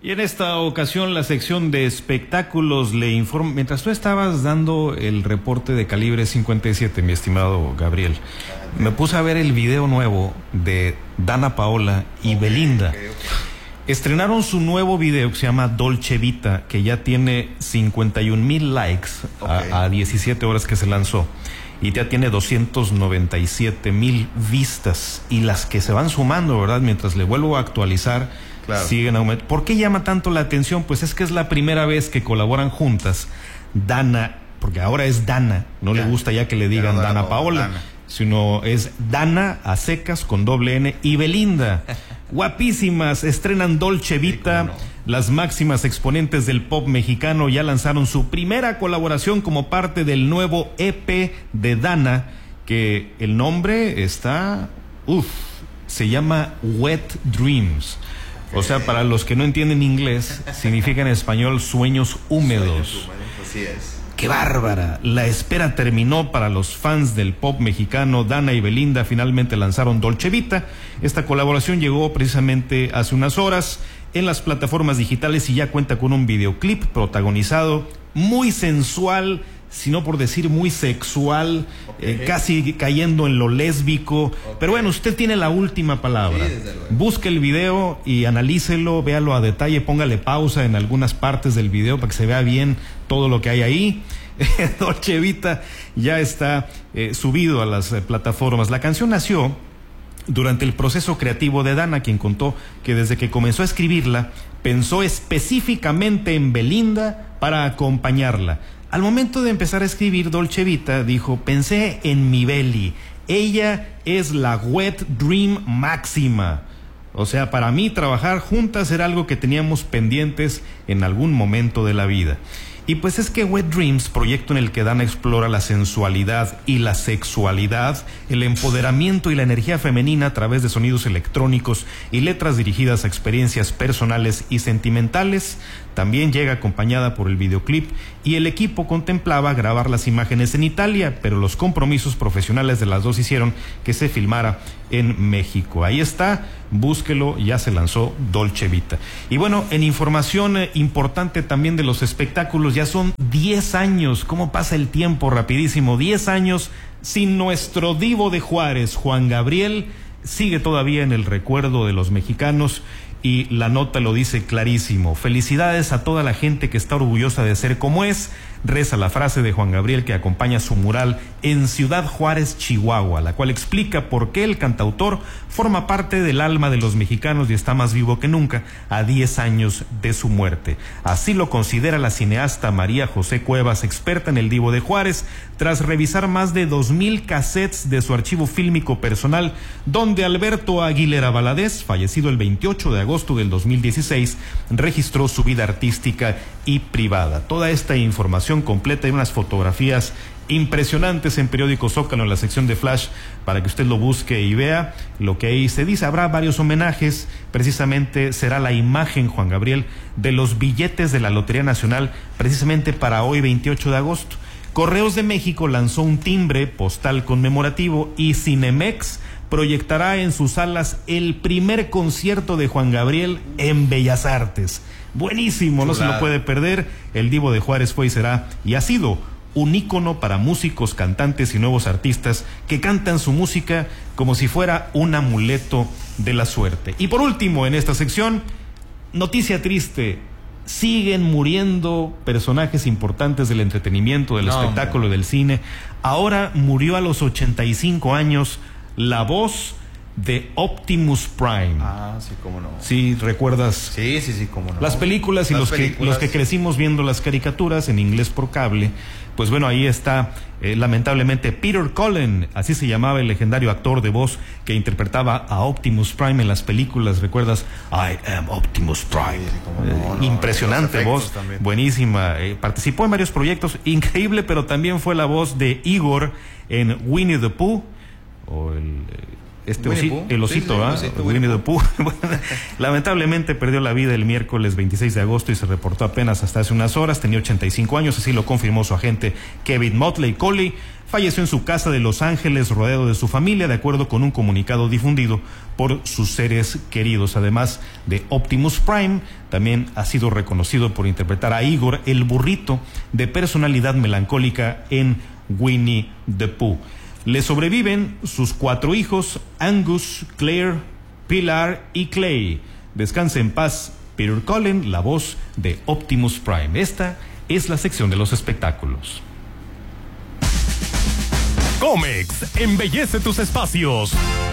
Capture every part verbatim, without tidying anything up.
Y en esta ocasión la sección de espectáculos le informa, mientras tú estabas dando el reporte de Calibre cincuenta y siete, mi estimado Gabriel, me puse a ver el video nuevo de Dana Paola y okay, Belinda. Okay, okay. Estrenaron su nuevo video que se llama Dolce Vita, que ya tiene cincuenta y un mil likes okay. a, a diecisiete horas que se lanzó. Y ya tiene doscientos noventa y siete mil vistas. Y las que se van sumando, ¿verdad? Mientras le vuelvo a actualizar, claro, siguen aumentando. ¿Por qué llama tanto la atención? Pues es que es la primera vez que colaboran juntas Dana, porque ahora es Dana, no ya, le gusta ya que le digan Dana, Dana Paola, Dana. Sino es Dana a secas con doble N y Belinda. Guapísimas, estrenan Dolce Vita. Sí, no. Las máximas exponentes del pop mexicano ya lanzaron su primera colaboración como parte del nuevo E P de Dana, que el nombre está, uff, se llama Wet Dreams. O sea, para los que no entienden inglés, significa en español sueños húmedos. Sueños húmedos, así es. ¡Qué bárbara! La espera terminó para los fans del pop mexicano. Dana y Belinda finalmente lanzaron Dolce Vita. Esta colaboración llegó precisamente hace unas horas en las plataformas digitales y ya cuenta con un videoclip protagonizado muy sensual, si no por decir muy sexual, okay. eh, casi cayendo en lo lésbico. Okay. Pero bueno, usted tiene la última palabra. Sí, busque el video y analícelo, véalo a detalle, póngale pausa en algunas partes del video para que se vea bien todo lo que hay ahí. Dolce Vita ya está eh, subido a las eh, plataformas. La canción nació durante el proceso creativo de Dana, quien contó que desde que comenzó a escribirla, pensó específicamente en Belinda para acompañarla. Al momento de empezar a escribir Dolce Vita, dijo, pensé en mi Beli. Ella es la wet dream máxima. O sea, para mí trabajar juntas era algo que teníamos pendientes en algún momento de la vida. Y pues es que Wet Dreams, proyecto en el que Dana explora la sensualidad y la sexualidad, el empoderamiento y la energía femenina a través de sonidos electrónicos y letras dirigidas a experiencias personales y sentimentales, también llega acompañada por el videoclip, y el equipo contemplaba grabar las imágenes en Italia, pero los compromisos profesionales de las dos hicieron que se filmara en México. Ahí está, búsquelo, ya se lanzó Dolce Vita. Y bueno, en información eh, importante también de los espectáculos, ya son diez años, cómo pasa el tiempo rapidísimo, diez años sin nuestro divo de Juárez, Juan Gabriel, sigue todavía en el recuerdo de los mexicanos. Y la nota lo dice clarísimo. Felicidades a toda la gente que está orgullosa de ser como es, reza la frase de Juan Gabriel que acompaña su mural en Ciudad Juárez, Chihuahua, la cual explica por qué el cantautor forma parte del alma de los mexicanos y está más vivo que nunca a diez años de su muerte. Así lo considera la cineasta María José Cuevas, experta en el Divo de Juárez, tras revisar más de dos mil cassettes de su archivo fílmico personal, donde Alberto Aguilera Valadez, fallecido el veintiocho de agosto del dos mil dieciséis, registró su vida artística y privada. Toda esta información completa y unas fotografías impresionantes en Periódico Zócalo, en la sección de Flash, para que usted lo busque y vea lo que ahí se dice. Habrá varios homenajes, precisamente será la imagen, Juan Gabriel, de los billetes de la Lotería Nacional, precisamente para hoy veintiocho de agosto. Correos de México lanzó un timbre postal conmemorativo y Cinemex proyectará en sus salas el primer concierto de Juan Gabriel en Bellas Artes. Buenísimo, no se lo puede perder. El Divo de Juárez fue y será y ha sido un ícono para músicos, cantantes y nuevos artistas que cantan su música como si fuera un amuleto de la suerte. Y por último, en esta sección, noticia triste. Siguen muriendo personajes importantes del entretenimiento, del no, espectáculo, hombre. del cine. Ahora murió a los ochenta y cinco años la voz de Optimus Prime. Ah, sí, cómo no. Sí, ¿recuerdas? Sí, sí, sí, cómo no. Las películas y las los, películas. Que, los que crecimos viendo las caricaturas en inglés por cable. Pues bueno, ahí está, eh, lamentablemente, Peter Cullen, así se llamaba el legendario actor de voz que interpretaba a Optimus Prime en las películas. ¿Recuerdas? I am Optimus Prime. Sí, sí, no, no, eh, impresionante voz, también. Buenísima. Eh, participó en varios proyectos, increíble, pero también fue la voz de Igor en Winnie the Pooh, o el... Eh, este Winnie osi, Pooh. el osito, sí, sí, ¿ah? el osito, Winnie Winnie the Pooh. Lamentablemente perdió la vida el miércoles veintiséis de agosto y se reportó apenas hasta hace unas horas. Tenía ochenta y cinco años, así lo confirmó su agente Kevin Motley Coley. Falleció en su casa de Los Ángeles, rodeado de su familia, de acuerdo con un comunicado difundido por sus seres queridos. Además de Optimus Prime, también ha sido reconocido por interpretar a Igor, el burrito de personalidad melancólica en Winnie the Pooh. Le sobreviven sus cuatro hijos, Angus, Claire, Pilar y Clay. Descanse en paz, Peter Cullen, la voz de Optimus Prime. Esta es la sección de los espectáculos. Comex embellece tus espacios.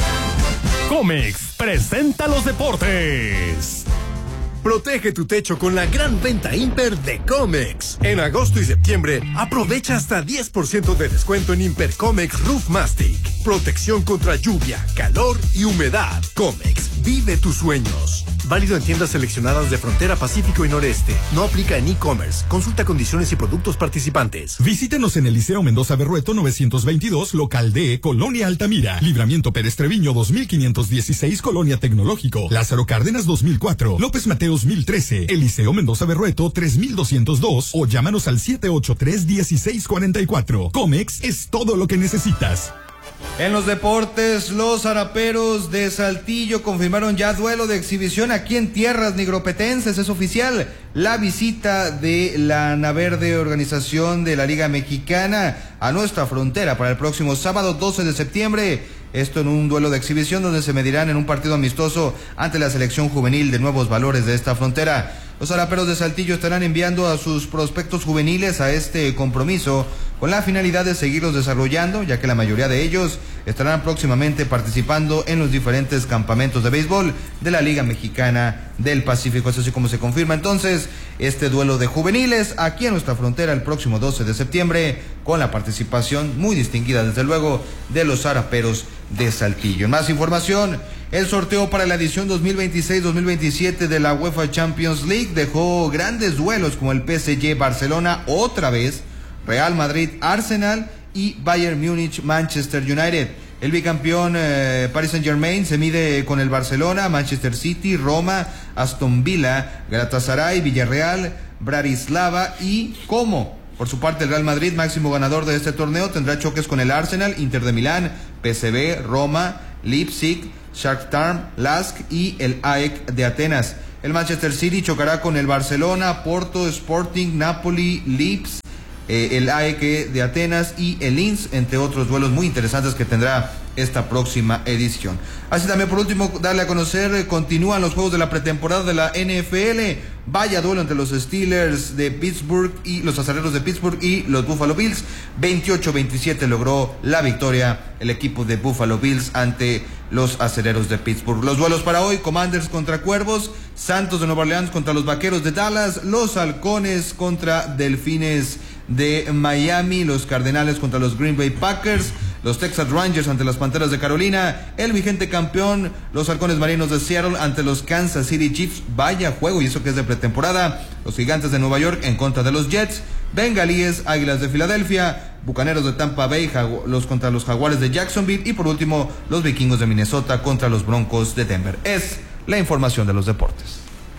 Comex presenta los deportes. Protege tu techo con la gran venta Imper de Comex. En agosto y septiembre, aprovecha hasta diez por ciento de descuento en Imper Comex Roof Mastic. Protección contra lluvia, calor y humedad. Comex, vive tus sueños. Válido en tiendas seleccionadas de Frontera, Pacífico y Noreste. No aplica en e-commerce. Consulta condiciones y productos participantes. Visítenos en el Liceo Mendoza Berrueto novecientos veintidós, local D, Colonia Altamira. Libramiento Pérez Treviño dos mil quinientos dieciséis, Colonia Tecnológico. Lázaro Cárdenas dos mil cuatro. López Mateos mil trece. Eliseo Mendoza Berrueto tres mil doscientos dos o llámanos al siete ocho tres, dieciséis cuarenta y cuatro. Comex es todo lo que necesitas. En los deportes, los Araperos de Saltillo confirmaron ya duelo de exhibición aquí en tierras nigropetenses. Es oficial la visita de la Naverde, organización de la Liga Mexicana, a nuestra frontera para el próximo sábado doce de septiembre. Esto en un duelo de exhibición donde se medirán en un partido amistoso ante la selección juvenil de Nuevos Valores de esta frontera. Los Araperos de Saltillo estarán enviando a sus prospectos juveniles a este compromiso con la finalidad de seguirlos desarrollando, ya que la mayoría de ellos estarán próximamente participando en los diferentes campamentos de béisbol de la Liga Mexicana del Pacífico. Es así como se confirma entonces este duelo de juveniles aquí en nuestra frontera el próximo doce de septiembre, con la participación muy distinguida desde luego de los Araperos de Saltillo. En más información, el sorteo para la edición dos mil veintiséis dos mil veintisiete de la UEFA Champions League dejó grandes duelos como el P S G Barcelona otra vez, Real Madrid Arsenal y Bayern Múnich Manchester United. El bicampeón eh, Paris Saint-Germain se mide con el Barcelona, Manchester City, Roma, Aston Villa, Galatasaray, Villarreal, Bratislava y Como. Por su parte, el Real Madrid, máximo ganador de este torneo, tendrá choques con el Arsenal, Inter de Milán, P S V, Roma, Leipzig, Shakhtar, Lask y el A E K de Atenas. El Manchester City chocará con el Barcelona, Porto, Sporting, Napoli, Leeds, eh, el A E K de Atenas y el Linz, entre otros duelos muy interesantes que tendrá esta próxima edición. Así también, por último, darle a conocer, eh, continúan los juegos de la pretemporada de la N F L. Vaya duelo entre los Steelers de Pittsburgh y los Acereros de Pittsburgh y los Buffalo Bills. veintiocho veintisiete logró la victoria el equipo de Buffalo Bills ante los Acereros de Pittsburgh. Los duelos para hoy: Commanders contra Cuervos, Santos de Nueva Orleans contra los Vaqueros de Dallas, los Halcones contra Delfines de Miami, los Cardenales contra los Green Bay Packers, los Texas Rangers ante las Panteras de Carolina, el vigente campeón, los Halcones Marinos de Seattle ante los Kansas City Chiefs. Vaya juego, y eso que es de pretemporada. Los Gigantes de Nueva York en contra de los Jets, Bengalíes, Águilas de Filadelfia, Bucaneros de Tampa Bay, Jagu- los contra los Jaguares de Jacksonville y por último los Vikingos de Minnesota contra los Broncos de Denver. Es la información de los deportes.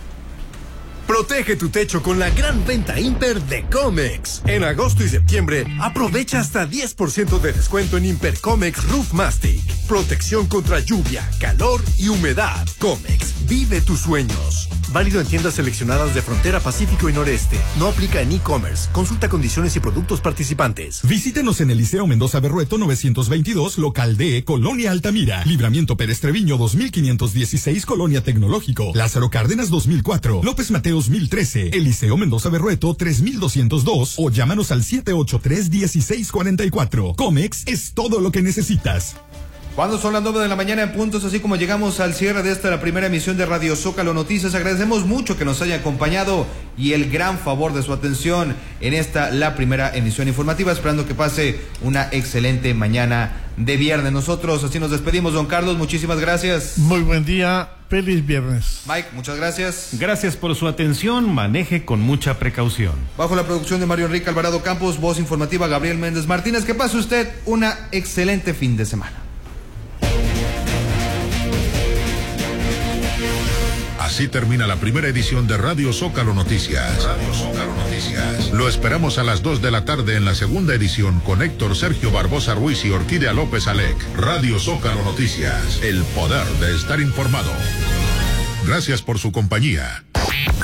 Protege tu techo con la gran venta Imper de Comex. En agosto y septiembre, aprovecha hasta diez por ciento de descuento en Imper Comex Roof Mastic. Protección contra lluvia, calor y humedad. Comex, vive tus sueños. Válido en tiendas seleccionadas de Frontera, Pacífico y Noreste. No aplica en e-commerce. Consulta condiciones y productos participantes. Visítenos en el Liceo Mendoza Berrueto novecientos veintidós, local D, Colonia Altamira. Libramiento Pérez Treviño dos mil quinientos dieciséis, Colonia Tecnológico. Lázaro Cárdenas dos mil cuatro. López Mateos mil trece. Eliseo Mendoza Berrueto tres mil doscientos dos o llámanos al siete ocho tres, dieciséis cuarenta y cuatro. Comex es todo lo que necesitas. Cuando son las nueve de la mañana en puntos, así como llegamos al cierre de esta la primera emisión de Radio Zócalo Noticias, agradecemos mucho que nos haya acompañado y el gran favor de su atención en esta la primera emisión informativa, esperando que pase una excelente mañana de viernes. Nosotros así nos despedimos, don Carlos, muchísimas gracias. Muy buen día, feliz viernes. Mike, muchas gracias. Gracias por su atención, maneje con mucha precaución. Bajo la producción de Mario Enrique Alvarado Campos, voz informativa Gabriel Méndez Martínez, que pase usted una excelente fin de semana. Así termina la primera edición de Radio Zócalo Noticias. Radio Zócalo Noticias. Lo esperamos a las dos de la tarde en la segunda edición con Héctor Sergio Barbosa Ruiz y Orquídea López Alec. Radio Zócalo Noticias. El poder de estar informado. Gracias por su compañía.